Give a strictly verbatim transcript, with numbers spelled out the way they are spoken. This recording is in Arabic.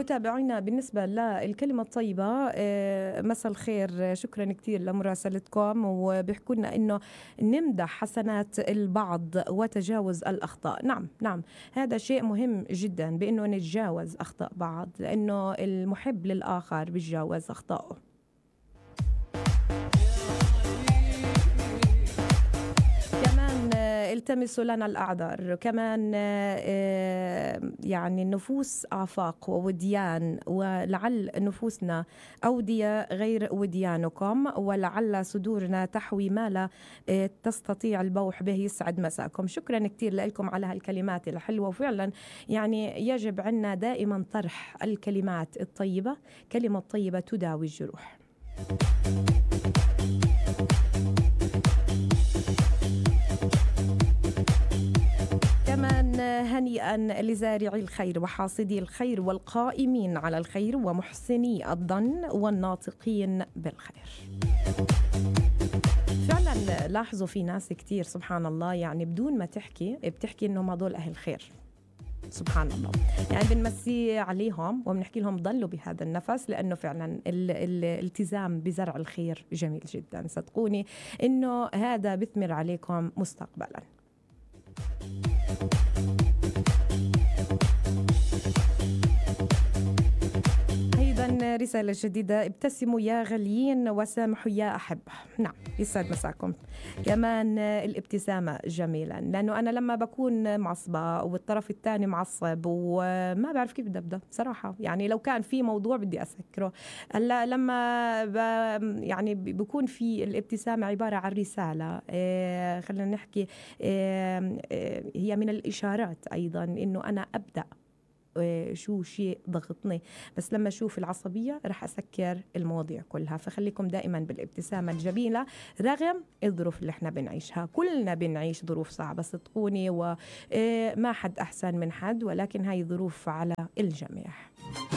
متابعينا بالنسبة للكلمة الطيبة، مساء الخير، شكرا كتير لمراسلتكم، وبيحكوا لنا إنه نمدح حسنات البعض وتجاوز الأخطاء. نعم نعم هذا شيء مهم جدا، بإنه نتجاوز أخطاء بعض، لأنه المحب للآخر بيتجاوز أخطائه. التمسوا لنا الأعذار، كمان يعني النفوس آفاق ووديان، ولعل نفوسنا أودية غير وديانكم، ولعل صدورنا تحوي ما لا تستطيع البوح به. يسعد مساءكم، شكرا كتير لكم على هالكلمات الحلوة. وفعلا يعني يجب عنا دائما طرح الكلمات الطيبة، كلمة طيبة تداوي الجروح. كمان هنيئا لزارعي الخير وحاصدي الخير والقائمين على الخير ومحسني الظن والناطقين بالخير. فعلا لاحظوا في ناس كتير سبحان الله، يعني بدون ما تحكي بتحكي انهم هذول اهل خير، سبحان الله. يعني بنمسي عليهم وبنحكي لهم ضلوا بهذا النفس، لأنه فعلا الالتزام بزرع الخير جميل جدا. صدقوني إنه هذا بثمر عليكم مستقبلا. أيضا رسالة جديدة: ابتسموا يا غاليين وسامحوا يا أحبة. نعم يسعد مساكم. كمان الابتسامة جميلة، لأنه أنا لما بكون معصبة والطرف الثاني معصب وما بعرف كيف بدي أبدأ صراحة، يعني لو كان في موضوع بدي أسكره، هلا لما ب يعني بكون في الابتسامة عبارة عن رسالة، إيه خلينا نحكي، إيه هي من الإشارات أيضا إنه أنا أبدأ شو شيء ضغطني، بس لما أشوف العصبية رح أسكر المواضيع كلها. فخليكم دائما بالابتسامة الجميلة رغم الظروف اللي احنا بنعيشها. كلنا بنعيش ظروف صعبة صدقوني، وما حد أحسن من حد، ولكن هاي ظروف على الجميع.